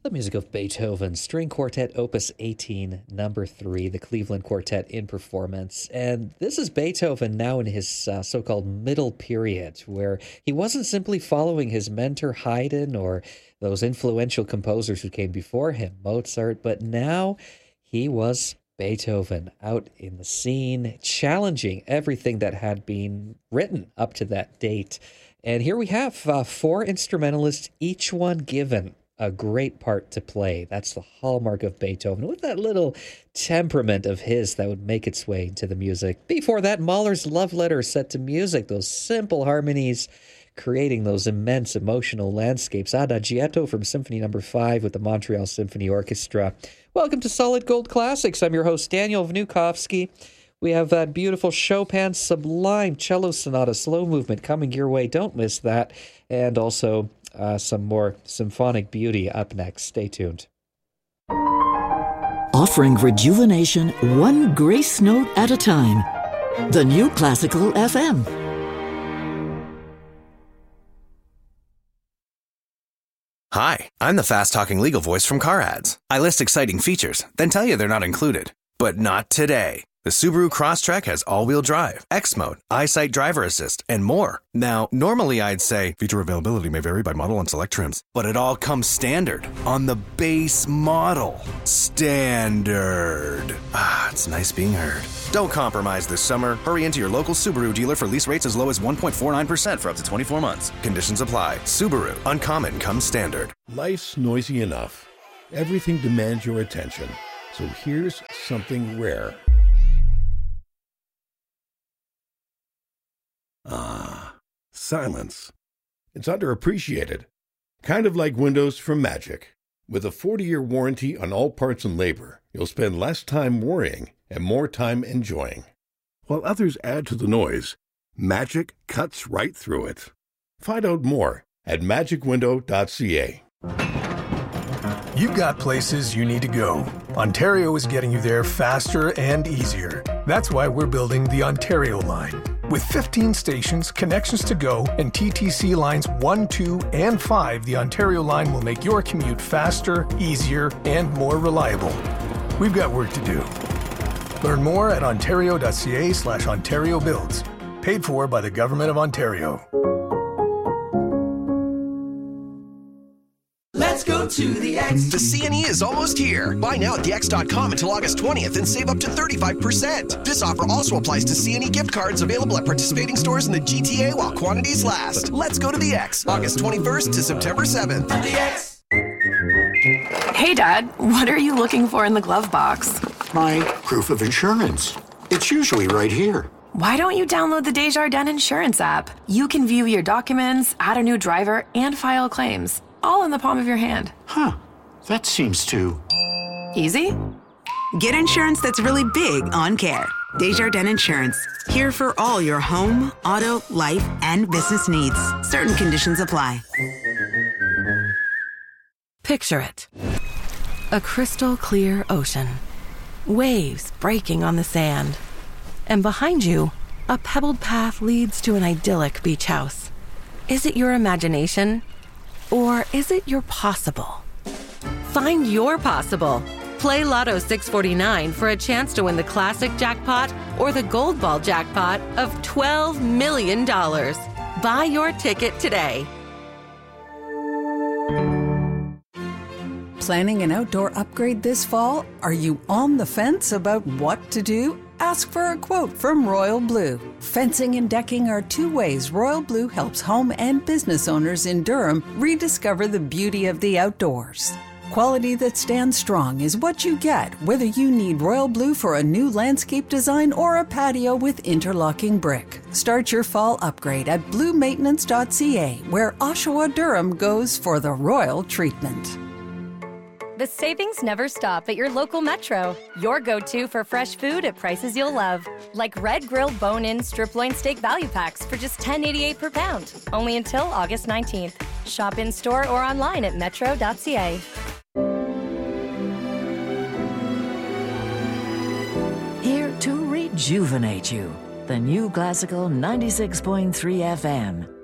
The music of Beethoven, String Quartet Opus 18, number 3, the Cleveland Quartet in performance. And this is Beethoven now in his so-called middle period, where he wasn't simply following his mentor Haydn or those influential composers who came before him, Mozart, but now he was Beethoven out in the scene, challenging everything that had been written up to that date. And here we have 4 instrumentalists, each one given a great part to play. That's the hallmark of Beethoven, with that little temperament of his that would make its way into the music. Before that, Mahler's Love Letter set to music, those simple harmonies creating those immense emotional landscapes. Adagietto from Symphony No. 5 with the Montreal Symphony Orchestra. Welcome to Solid Gold Classics. I'm your host, Daniel Vnukovsky. We have that beautiful Chopin Sublime Cello Sonata slow movement coming your way. Don't miss that. And also some more symphonic beauty up next. Stay tuned. Offering rejuvenation one grace note at a time. The New Classical FM. Hi, I'm the fast-talking legal voice from Car Ads. I list exciting features, then tell you they're not included. But not today. The Subaru Crosstrek has all-wheel drive, X-Mode, EyeSight Driver Assist, and more. Now, normally I'd say feature availability may vary by model and select trims, but it all comes standard on the base model. Standard. It's nice being heard. Don't compromise this summer. Hurry into your local Subaru dealer for lease rates as low as 1.49% for up to 24 months. Conditions apply. Subaru. Uncommon comes standard. Life's noisy enough. Everything demands your attention. So here's something rare. Silence. It's underappreciated. Kind of like Windows from Magic. With a 40-year warranty on all parts and labor, you'll spend less time worrying and more time enjoying. While others add to the noise, Magic cuts right through it. Find out more at magicwindow.ca. You've got places you need to go. Ontario is getting you there faster and easier. That's why we're building the Ontario Line. With 15 stations, connections to go, and TTC lines 1, 2, and 5, the Ontario Line will make your commute faster, easier, and more reliable. We've got work to do. Learn more at ontario.ca/Ontario Builds. Paid for by the Government of Ontario. Let's go to the X. The CNE is almost here. Buy now at thex.com until August 20th and save up to 35%. This offer also applies to CNE gift cards available at participating stores in the GTA while quantities last. Let's go to the X, August 21st to September 7th. The X. Hey, Dad, what are you looking for in the glove box? My proof of insurance. It's usually right here. Why don't you download the Desjardins Insurance app? You can view your documents, add a new driver, and file claims, all in the palm of your hand. Huh. That seems too... easy? Get insurance that's really big on care. Desjardins Insurance. Here for all your home, auto, life, and business needs. Certain conditions apply. Picture it. A crystal clear ocean. Waves breaking on the sand. And behind you, a pebbled path leads to an idyllic beach house. Is it your imagination? Or is it your possible? Find your possible. Play Lotto 649 for a chance to win the classic jackpot or the gold ball jackpot of $12 million. Buy your ticket today. Planning an outdoor upgrade this fall? Are you on the fence about what to do? Ask for a quote from Royal Blue. Fencing and decking are 2 ways Royal Blue helps home and business owners in Durham rediscover the beauty of the outdoors. Quality that stands strong is what you get, whether you need Royal Blue for a new landscape design or a patio with interlocking brick. Start your fall upgrade at bluemaintenance.ca, where Oshawa Durham goes for the royal treatment. The savings never stop at your local Metro. Your go-to for fresh food at prices you'll love. Like red grilled bone-in strip loin steak value packs for just $10.88 per pound. Only until August 19th. Shop in-store or online at metro.ca. Here to rejuvenate you. The New Classical 96.3 FM.